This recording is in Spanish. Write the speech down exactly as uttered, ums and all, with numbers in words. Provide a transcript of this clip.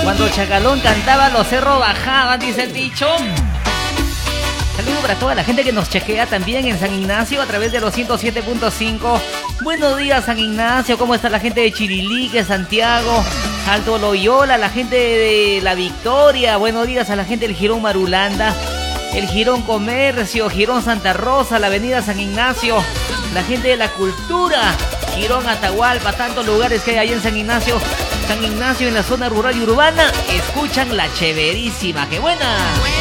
Cuando Chacalón cantaba, los cerros bajaban, dice el dicho. Saludos para toda la gente que nos chequea también en San Ignacio a través de los ciento siete punto cinco. Buenos días, San Ignacio. ¿Cómo está la gente de Chirilique, Santiago, Alto Loyola, la gente de La Victoria? Buenos días a la gente del Girón Marulanda, el Girón Comercio, Girón Santa Rosa, la avenida San Ignacio, la gente de la Cultura, Girón Atahualpa, tantos lugares que hay ahí en San Ignacio. San Ignacio en la zona rural y urbana, escuchan la Chéverísima. ¡Qué buena!